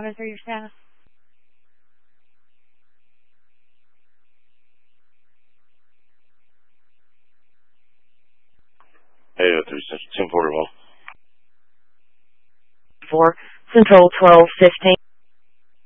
progress or your status? Hey, 3 Central 1041. 4 Central 1215.